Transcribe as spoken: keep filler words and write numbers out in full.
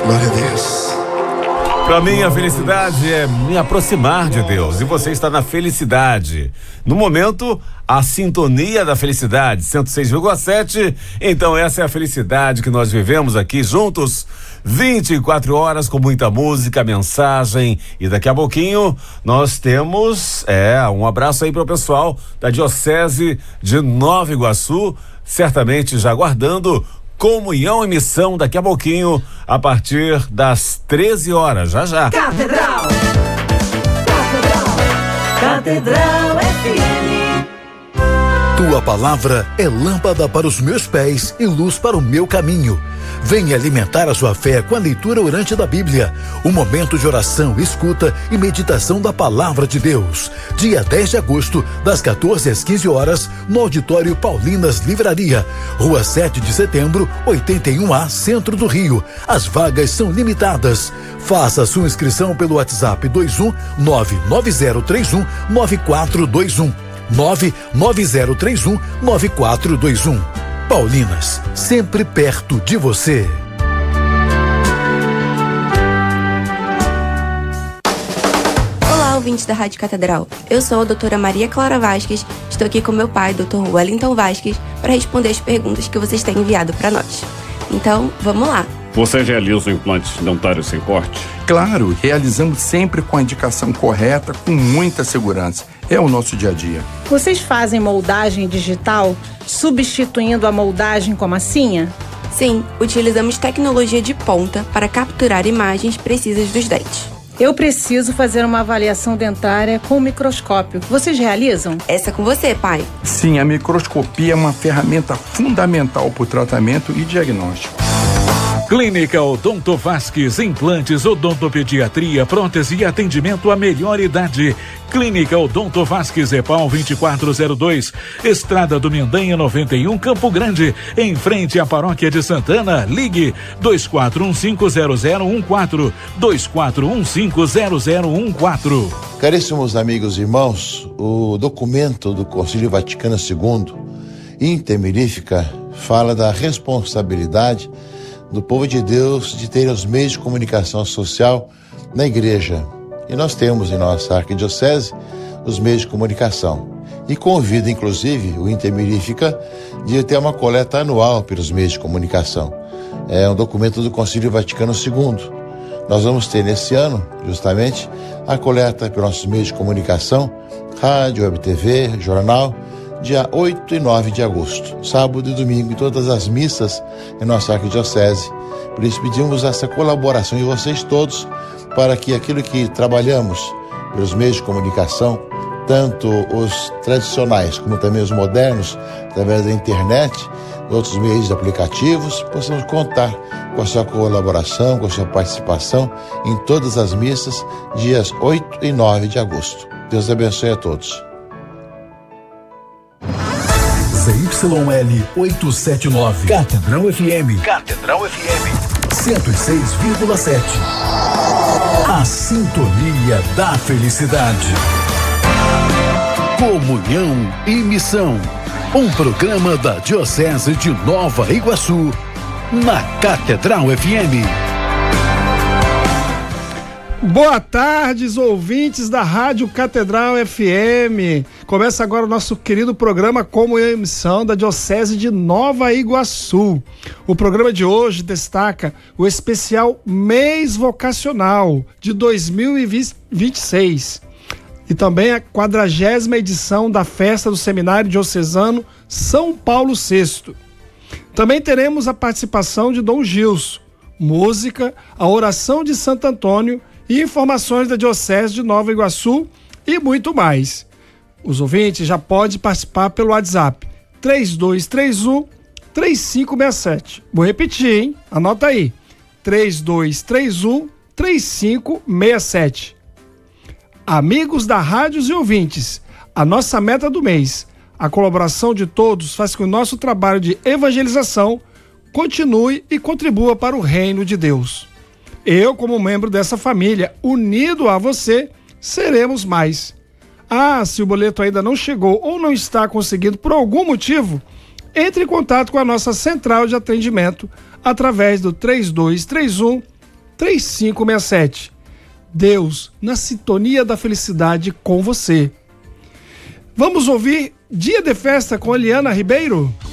Glória a Deus. Para mim, a felicidade é me aproximar de Deus, e você está na felicidade. No momento, a sintonia da felicidade, cento e seis vírgula sete. Então, essa é a felicidade que nós vivemos aqui juntos, vinte e quatro horas, com muita música, mensagem. E daqui a pouquinho, nós temos, é, um abraço aí para o pessoal da Diocese de Nova Iguaçu, certamente já aguardando Comunhão e Missão daqui a pouquinho, a partir das treze horas, já já. Catedral, Catedral, Catedral F M. Tua palavra é lâmpada para os meus pés e luz para o meu caminho. Venha alimentar a sua fé com a leitura orante da Bíblia. Um momento de oração, escuta e meditação da palavra de Deus. Dia dez de agosto, das quatorze às quinze horas, no Auditório Paulinas Livraria, Rua sete de setembro, oitenta e um A, Centro do Rio. As vagas são limitadas. Faça sua inscrição pelo WhatsApp dois um nove nove zero três um nove quatro dois um. nove nove zero três um nove quatro dois um. Paulinas, sempre perto de você. Olá, ouvintes da Rádio Catedral. Eu sou a doutora Maria Clara Vasques. Estou aqui com meu pai, doutor Wellington Vasques, para responder as perguntas que vocês têm enviado para nós. Então, vamos lá. Você realiza implantes dentários sem corte? Claro, realizamos sempre com a indicação correta, com muita segurança. É o nosso dia a dia. Vocês fazem moldagem digital, substituindo a moldagem com massinha? Sim, utilizamos tecnologia de ponta para capturar imagens precisas dos dentes. Eu preciso fazer uma avaliação dentária com microscópio. Vocês realizam? Essa é com você, pai. Sim, a microscopia é uma ferramenta fundamental para o tratamento e diagnóstico. Clínica Odonto Vasques, implantes, odontopediatria, prótese e atendimento à melhor idade. Clínica Odonto Vasques, EPAL vinte e quatro zero dois, Estrada do Mendanha noventa e um, Campo Grande, em frente à Paróquia de Santana. Ligue dois quatro um cinco zero zero um quatro, dois quatro um cinco zero zero um quatro. Caríssimos amigos e irmãos, o documento do Concílio Vaticano segundo, Inter Mirifica, fala da responsabilidade do povo de Deus de ter os meios de comunicação social na igreja. E nós temos em nossa arquidiocese os meios de comunicação. E convida, inclusive, o Inter Mirifica de ter uma coleta anual pelos meios de comunicação. É um documento do Concílio Vaticano segundo. Nós vamos ter nesse ano, justamente, a coleta pelos nossos meios de comunicação, rádio, web T V, jornal, dia oito e nove de agosto, sábado e domingo, em todas as missas em nossa arquidiocese. Por isso pedimos essa colaboração de vocês todos para que aquilo que trabalhamos pelos meios de comunicação, tanto os tradicionais como também os modernos, através da internet, outros meios de aplicativos, possamos contar com a sua colaboração, com a sua participação em todas as missas, dias oito e nove de agosto. Deus abençoe a todos. Z Y L oitocentos e setenta e nove, Catedral F M. Catedral F M. cento e seis vírgula sete. A sintonia da felicidade. Comunhão e Missão. Um programa da Diocese de Nova Iguaçu, na Catedral F M. Boa tarde, ouvintes da Rádio Catedral F M. Começa agora o nosso querido programa Comunhão e Missão da Diocese de Nova Iguaçu. O programa de hoje destaca o especial Mês Vocacional de dois mil e vinte e seis e também a quadragésima edição da Festa do Seminário Diocesano São Paulo sexto. Também teremos a participação de Dom Gilson, música, a oração de Santo Antônio e informações da Diocese de Nova Iguaçu e muito mais. Os ouvintes já podem participar pelo WhatsApp três dois três um, três cinco seis sete. Vou repetir, hein? Anota aí. três dois três um, três cinco seis sete. Amigos da Rádios e ouvintes, a nossa meta do mês, a colaboração de todos faz com que o nosso trabalho de evangelização continue e contribua para o reino de Deus. Eu, como membro dessa família, unido a você, seremos mais. Ah, se o boleto ainda não chegou ou não está conseguindo por algum motivo, entre em contato com a nossa central de atendimento através do três dois três um, três cinco seis sete. Deus, na sintonia da felicidade com você. Vamos ouvir Dia de Festa com Eliana Ribeiro?